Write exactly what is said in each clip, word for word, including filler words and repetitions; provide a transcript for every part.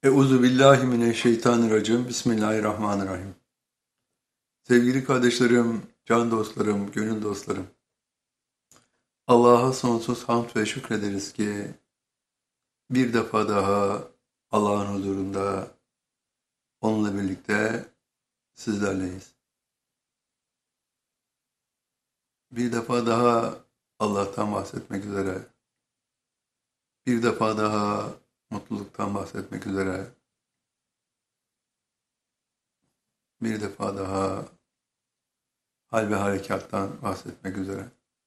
Euzu billahi mineşşeytanirracim. Bismillahirrahmanirrahim. Sevgili kardeşlerim, can dostlarım, gönül dostlarım. Allah'a sonsuz hamd ve şükrederiz ki bir defa daha Allah'ın huzurunda onunla birlikte sizlerleyiz. Bir defa daha Allah'tan bahsetmek üzere, bir defa daha mutluluktan bahsetmek üzere, bir defa daha hal ve harekattan bahsetmek üzere.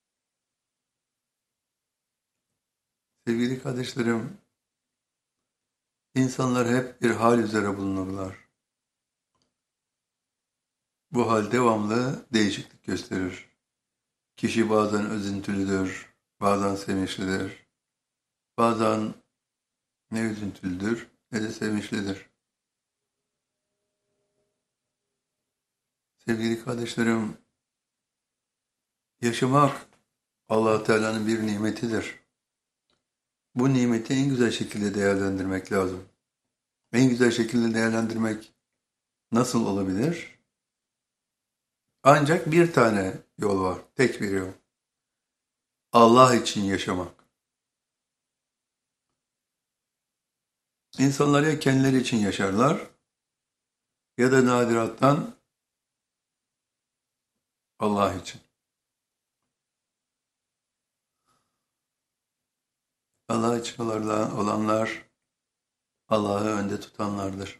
Sevgili kardeşlerim, insanlar hep bir hal üzere bulunurlar. Bu hal devamlı değişiklik gösterir. Kişi bazen üzüntülüdür, bazen sevinçlidir, bazen ne üzüntülüdür ne de sevinçlidir. Sevgili kardeşlerim, yaşamak Allah Teala'nın bir nimetidir. Bu nimeti en güzel şekilde değerlendirmek lazım. En güzel şekilde değerlendirmek nasıl olabilir? Ancak bir tane yol var, tek bir yol. Allah için yaşamak. İnsanlar ya kendileri için yaşarlar ya da nadirattan Allah için. Allah için olanlar Allah'ı önde tutanlardır.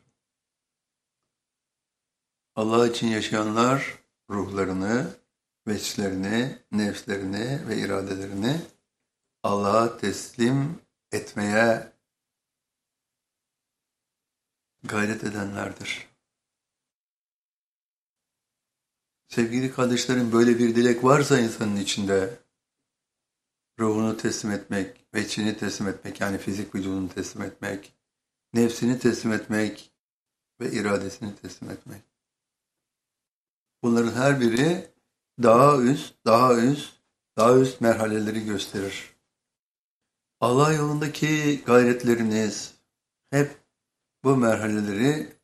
Allah için yaşayanlar ruhlarını, veçlerini, nefslerini ve iradelerini Allah'a teslim etmeye gayret edenlerdir. Sevgili kardeşlerim, böyle bir dilek varsa insanın içinde, ruhunu teslim etmek, veçini teslim etmek, yani fizik vücudunu teslim etmek, nefsini teslim etmek ve iradesini teslim etmek. Bunların her biri daha üst, daha üst, daha üst merhaleleri gösterir. Allah yolundaki gayretleriniz hep bu merhaleleri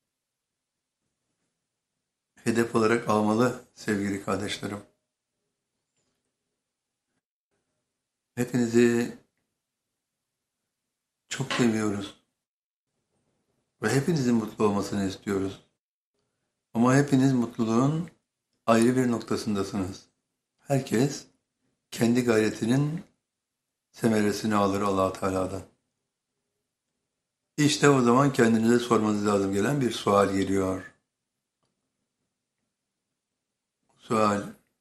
hedef olarak almalı sevgili kardeşlerim. Hepinizi çok seviyoruz ve hepinizin mutlu olmasını istiyoruz. Ama hepiniz mutluluğun ayrı bir noktasındasınız. Herkes kendi gayretinin semeresini alır Allah Teala'dan. İşte o zaman kendinize sormanız lazım gelen bir sual geliyor. Sual,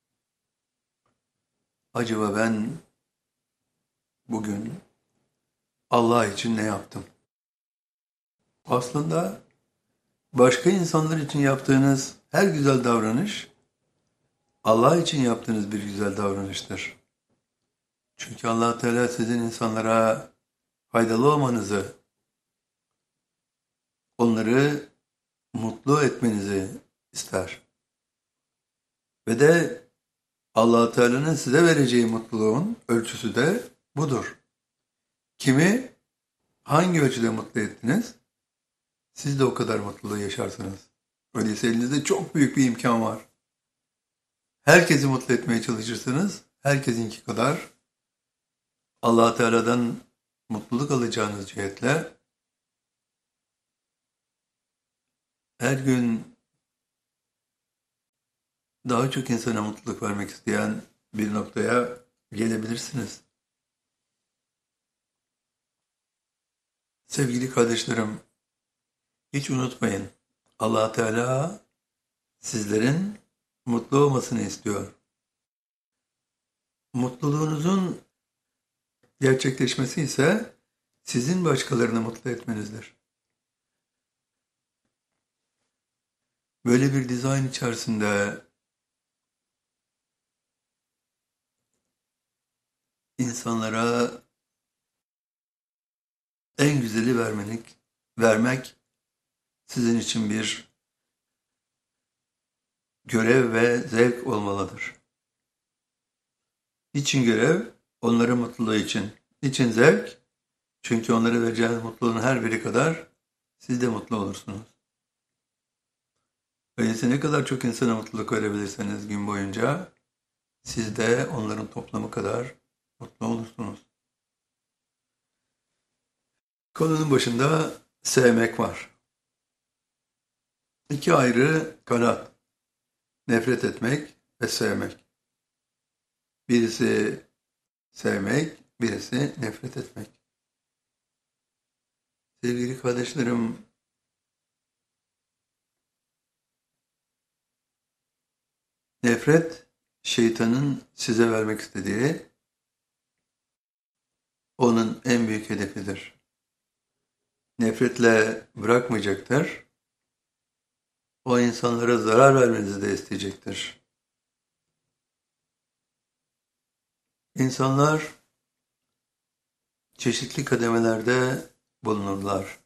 acaba ben bugün Allah için ne yaptım? Aslında başka insanlar için yaptığınız her güzel davranış Allah için yaptığınız bir güzel davranıştır. Çünkü Allah Teala sizin insanlara faydalı olmanızı, onları mutlu etmenizi ister. Ve de Allah Teala'nın size vereceği mutluluğun ölçüsü de budur. Kimi hangi ölçüde mutlu ettiniz? Siz de o kadar mutluluğu yaşarsınız. Öyleyse elinizde çok büyük bir imkan var. Herkesi mutlu etmeye çalışırsınız. Herkesinki kadar Allah Teala'dan mutluluk alacağınız cihetle her gün daha çok insana mutluluk vermek isteyen bir noktaya gelebilirsiniz. Sevgili kardeşlerim, hiç unutmayın, Allah Teala sizlerin mutlu olmasını istiyor. Mutluluğunuzun gerçekleşmesi ise sizin başkalarını mutlu etmenizdir. Böyle bir dizayn içerisinde insanlara en güzeli vermenik, vermek sizin için bir görev ve zevk olmalıdır. Niçin görev? Onların mutluluğu için. Niçin zevk? Çünkü onlara vereceğiniz mutluluğun her biri kadar siz de mutlu olursunuz. Öyleyse ne kadar çok insana mutluluk verebilirseniz gün boyunca siz de onların toplamı kadar mutlu olursunuz. Konunun başında sevmek var. İki ayrı kanat. Nefret etmek ve sevmek. Birisi sevmek, birisi nefret etmek. Sevgili kardeşlerim, nefret şeytanın size vermek istediği onun en büyük hedefidir. Nefretle bırakmayacaktır. O insanlara zarar vermenizi de isteyecektir. İnsanlar çeşitli kademelerde bulunurlar.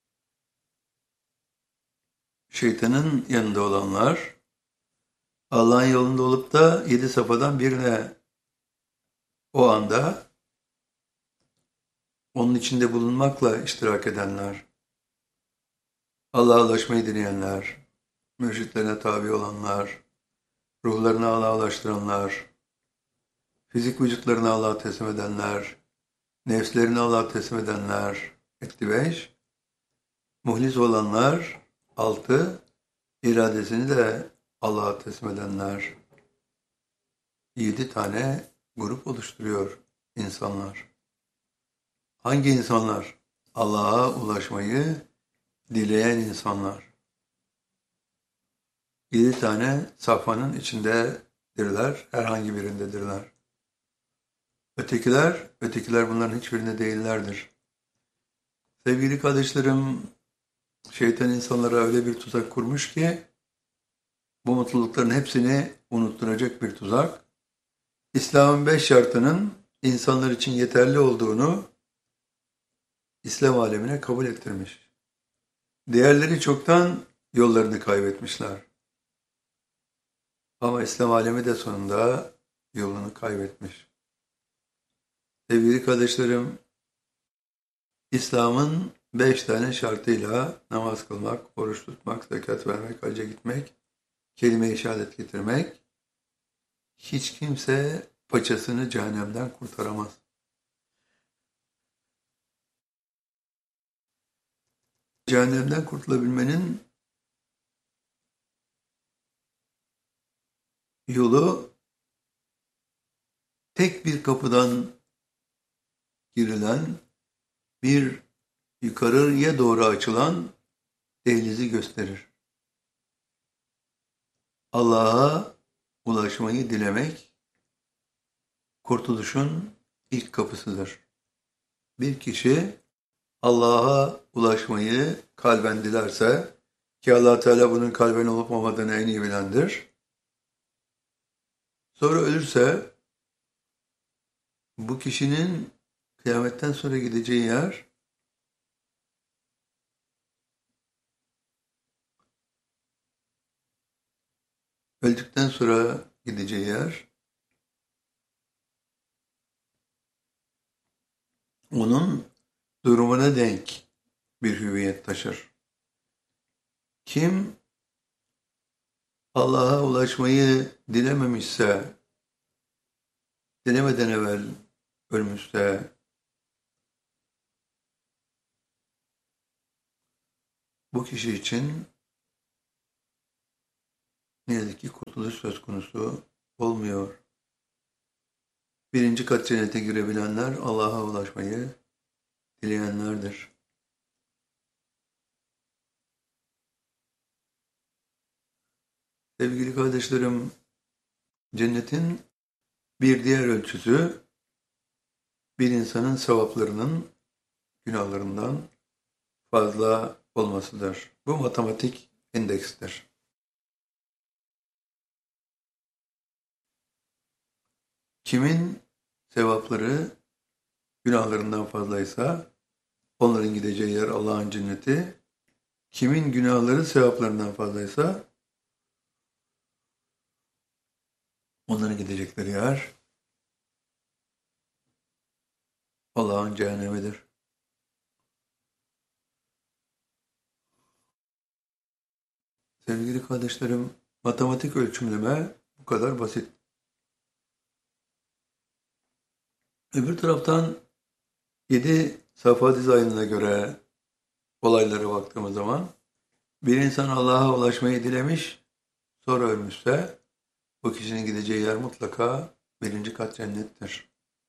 Şeytanın yanında olanlar, Allah'ın yolunda olup da yedi safhadan birine o anda onun içinde bulunmakla iştirak edenler, Allah'a ulaşmayı dileyenler, mürşitlerine tabi olanlar, ruhlarını Allah'a ulaştıranlar, fizik vücutlarını Allah'a teslim edenler, nefslerini Allah'a teslim edenler, etti beş, muhlis olanlar, altı, iradesini de Allah'a teslim edenler, yedi tane grup oluşturuyor insanlar. Hangi insanlar? Allah'a ulaşmayı dileyen insanlar. Yedi tane safhanın içindedirler, herhangi birindedirler. Ötekiler, ötekiler bunların hiçbirinde değillerdir. Sevgili kardeşlerim, şeytan insanlara öyle bir tuzak kurmuş ki, bu mutlulukların hepsini unutturacak bir tuzak. İslam'ın beş şartının insanlar için yeterli olduğunu İslam alemine kabul ettirmiş. Diğerleri çoktan yollarını kaybetmişler. Ama İslam alemi de sonunda yolunu kaybetmiş. Sevgili kardeşlerim, İslam'ın beş tane şartıyla namaz kılmak, oruç tutmak, zekat vermek, hacca gitmek, kelime-i şehadet getirmek, hiç kimse paçasını cehennemden kurtaramaz. Cehennemden kurtulabilmenin yolu tek bir kapıdan girilen, bir yukarıya doğru açılan dehlizi gösterir. Allah'a ulaşmayı dilemek, kurtuluşun ilk kapısıdır. Bir kişi Allah'a ulaşmayı kalben dilerse, ki Allah Teala bunun kalben olup olmadığını en iyi bilendir. Sonra ölürse, bu kişinin kıyametten sonra gideceği yer, öldükten sonra gideceği yer, onun durumuna denk bir hüviyet taşır. Kim Allah'a ulaşmayı dilememişse, dilemeden evvel ölmüşse, bu kişi için ne yazık ki kurtuluş söz konusu olmuyor. Birinci kat cennete girebilenler Allah'a ulaşmayı dileyenlerdir. Sevgili kardeşlerim, cennetin bir diğer ölçüsü, bir insanın sevaplarının günahlarından fazla olmasıdır. Bu matematik endekstir. Kimin sevapları günahlarından fazlaysa onların gideceği yer Allah'ın cenneti. Kimin günahları sevaplarından fazlaysa onların gidecekleri yer Allah'ın cehennemidir. Sevgili kardeşlerim, matematik ölçümleme bu kadar basit. Öbür taraftan yedi safa dizaynına göre olaylara baktığımız zaman bir insan Allah'a ulaşmayı dilemiş, sonra ölmüşse bu kişinin gideceği yer mutlaka birinci kat cennettir.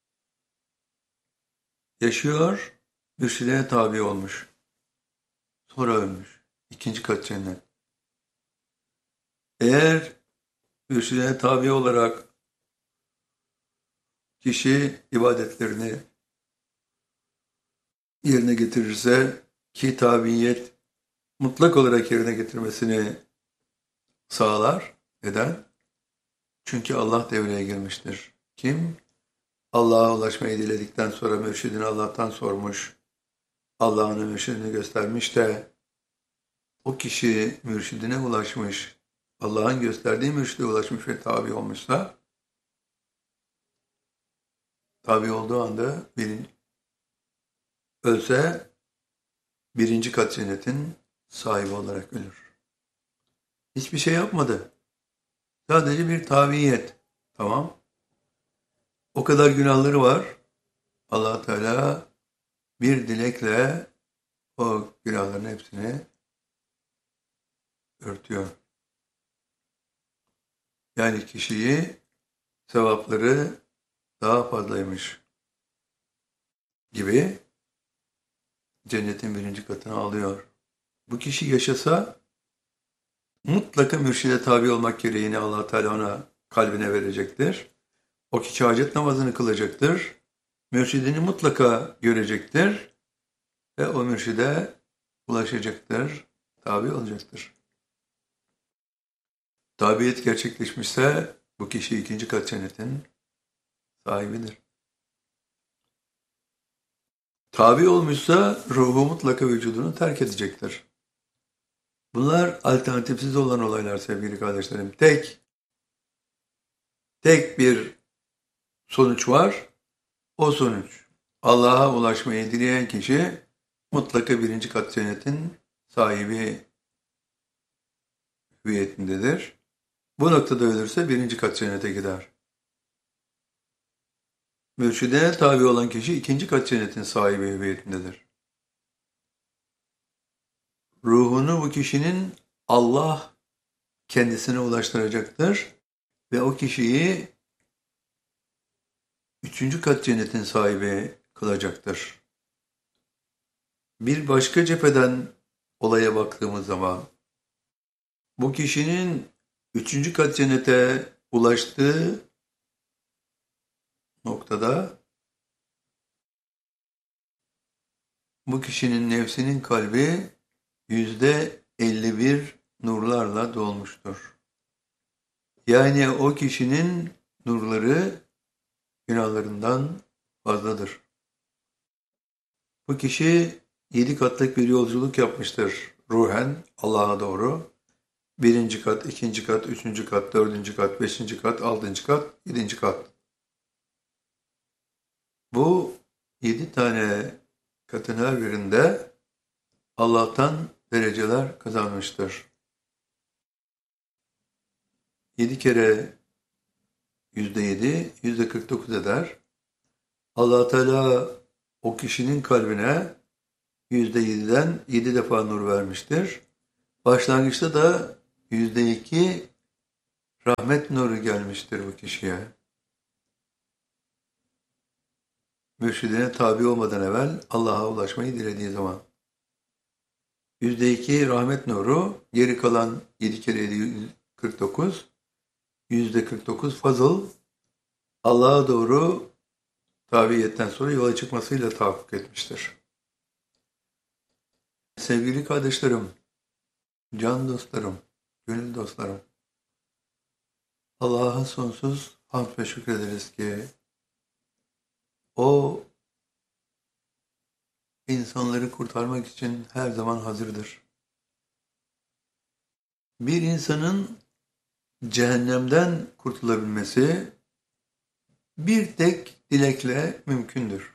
Yaşıyor, mürşidine tabi olmuş, sonra ölmüş, ikinci kat cennet. Eğer mürşidine tabi olarak kişi ibadetlerini yerine getirirse ki tabiyet mutlak olarak yerine getirmesini sağlar. Neden? Çünkü Allah devreye girmiştir. Kim? Allah'a ulaşmayı diledikten sonra mürşidini Allah'tan sormuş, Allah'ın mürşidini göstermiş de o kişi mürşidine ulaşmış, Allah'ın gösterdiği mürşide ulaşmış ve tabi olmuşsa, tabi olduğu anda birinci, ölse birinci kat cennetin sahibi olarak ölür. Hiçbir şey yapmadı. Sadece bir tabiyet. Tamam. O kadar günahları var. Allah Teala bir dilekle o günahların hepsini örtüyor. Yani kişiyi sevapları daha fazlaymış gibi cennetin birinci katına alıyor. Bu kişi yaşasa mutlaka mürşide tabi olmak gereğini Allah Teala ona kalbine verecektir. O kişi hacet namazını kılacaktır. Mürşidini mutlaka görecektir. Ve o mürşide ulaşacaktır. Tabi olacaktır. Tabiyet gerçekleşmişse bu kişi ikinci kat cennetin sahibidir. Tabi olmuşsa ruhu mutlaka vücudunu terk edecektir. Bunlar alternatifsiz olan olaylar sevgili kardeşlerim. Tek, tek bir sonuç var. O sonuç Allah'a ulaşmayı dileyen kişi mutlaka birinci kat cennetin sahibi hüviyetindedir. Bu noktada ölürse birinci kat cennete gider. Mürşidine tabi olan kişi ikinci kat cennetin sahibi hüviyetindedir. Ruhunu bu kişinin Allah kendisine ulaştıracaktır ve o kişiyi üçüncü kat cennetin sahibi kılacaktır. Bir başka cepheden olaya baktığımız zaman bu kişinin üçüncü kat cennete ulaştığı noktada bu kişinin nefsinin kalbi yüzde elli bir nurlarla dolmuştur. Yani o kişinin nurları günahlarından fazladır. Bu kişi yedi katlık bir yolculuk yapmıştır ruhen Allah'a doğru. Birinci kat, ikinci kat, üçüncü kat, dördüncü kat, beşinci kat, altıncı kat, yedinci kat. Bu yedi tane katın her birinde Allah'tan dereceler kazanmıştır. Yedi kere yüzde yedi, yüzde kırk dokuz eder. Allah Teala o kişinin kalbine yüzde yediden yedi defa nur vermiştir. Başlangıçta da yüzde iki rahmet nuru gelmiştir bu kişiye. Mürşidine tabi olmadan evvel Allah'a ulaşmayı dilediği zaman. Yüzde iki rahmet nuru, geri kalan yedi kere yedi, kırk dokuz, yüzde kırk dokuz fazıl, Allah'a doğru tabiiyetten sonra yola çıkmasıyla tahakkuk etmiştir. Sevgili kardeşlerim, can dostlarım, gönül dostlarım, Allah'a sonsuz hamd ve şükrederiz ki O insanları kurtarmak için her zaman hazırdır. Bir insanın cehennemden kurtulabilmesi bir tek dilekle mümkündür.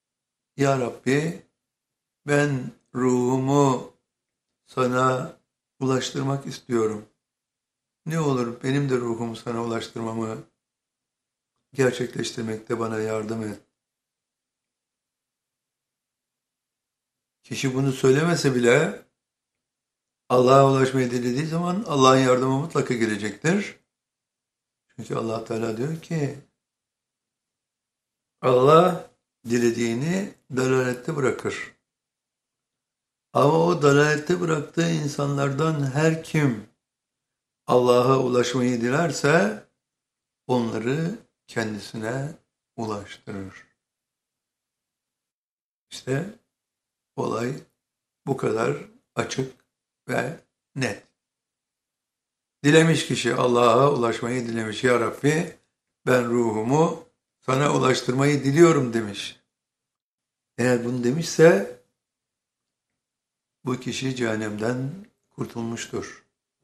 Ya Rabbi, ben ruhumu sana ulaştırmak istiyorum. Ne olur benim de ruhumu sana ulaştırmamı gerçekleştirmekte bana yardım et. Kişi bunu söylemese bile Allah'a ulaşmayı dilediği zaman Allah'ın yardımı mutlaka gelecektir. Çünkü Allah Teala diyor ki Allah dilediğini dalalette bırakır. Ama o dalalette bıraktığı insanlardan her kim Allah'a ulaşmayı dilerse onları kendisine ulaştırır. İşte olay bu kadar açık ve net. Dilemiş kişi Allah'a ulaşmayı dilemiş. Ya Rabbi ben ruhumu sana ulaştırmayı diliyorum demiş. Eğer bunu demişse bu kişi cehennemden kurtulmuştur.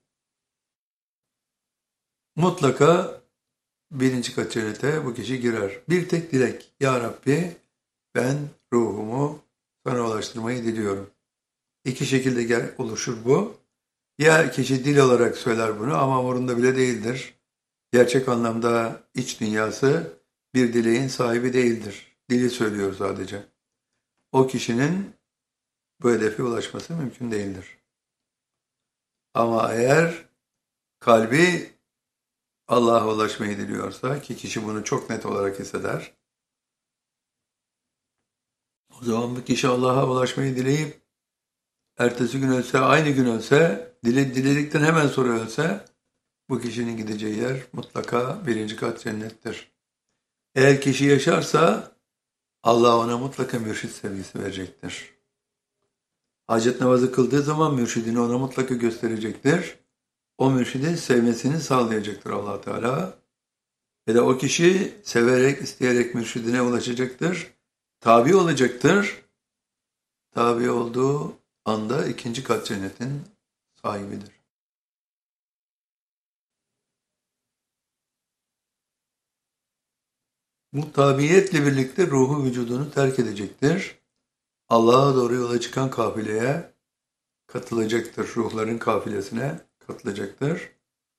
Mutlaka birinci kat cennete bu kişi girer. Bir tek dilek. Ya Rabbi ben ruhumu sana ulaştırmayı diliyorum. İki şekilde gel, oluşur bu. Ya kişi dil olarak söyler bunu ama umurunda bile değildir. Gerçek anlamda iç dünyası bir dileğin sahibi değildir. Dili söylüyor sadece. O kişinin bu hedefe ulaşması mümkün değildir. Ama eğer kalbi Allah'a ulaşmayı diliyorsa ki kişi bunu çok net olarak hisseder. O zaman bu kişi Allah'a ulaşmayı dileyip ertesi gün ölse, aynı gün ölse, dile, diledikten hemen sonra ölse bu kişinin gideceği yer mutlaka birinci kat cennettir. Eğer kişi yaşarsa Allah ona mutlaka mürşit sevgisi verecektir. Hacet namazı kıldığı zaman mürşidini ona mutlaka gösterecektir. O mürşidi sevmesini sağlayacaktır Allah Teala. Ve de o kişi severek, isteyerek mürşidine ulaşacaktır. Tabi olacaktır. Tabi olduğu anda ikinci kat cennetin sahibidir. Bu tabiiyetle birlikte ruhu vücudunu terk edecektir. Allah'a doğru yola çıkan kafileye katılacaktır. Ruhların kafilesine katılacaktır.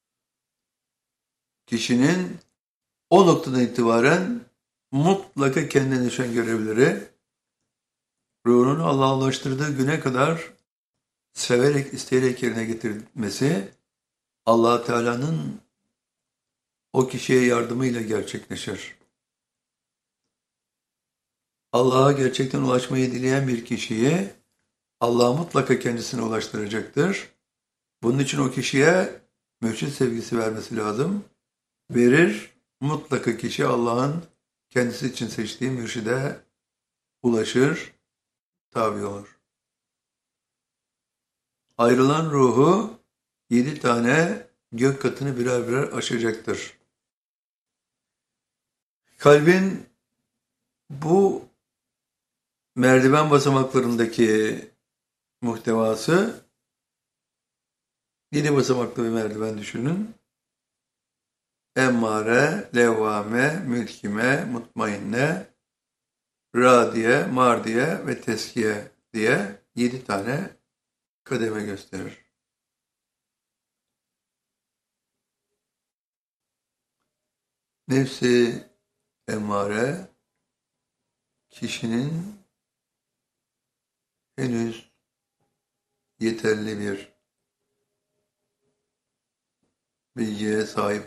Kişinin o noktadan itibaren mutlaka kendine düşen görevleri ruhunu Allah'a ulaştırdığı güne kadar severek, isteyerek yerine getirmesi Allah Teala'nın o kişiye yardımıyla gerçekleşir. Allah'a gerçekten ulaşmayı dileyen bir kişiyi Allah mutlaka kendisine ulaştıracaktır. Bunun için o kişiye mürşid sevgisi vermesi lazım. Verir, mutlaka kişi Allah'ın kendisi için seçtiği mürşide ulaşır, tabi olur. Ayrılan ruhu yedi tane gök katını birer birer aşacaktır. Kalbin bu merdiven basamaklarındaki muhtevası yedi basamaklı bir merdiven düşünün. Emmare, levvame, mülkime, mutmainne, radiye, mardiye ve teskiye diye yedi tane kademe gösterir. Nefsi emmare kişinin henüz yeterli bir bilgiye sahip